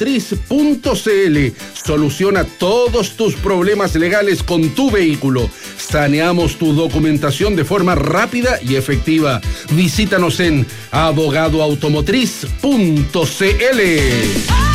Soluciona todos tus problemas legales con tu vehículo. Saneamos tu documentación de forma rápida y efectiva. Visítanos en abogadoautomotriz.cl.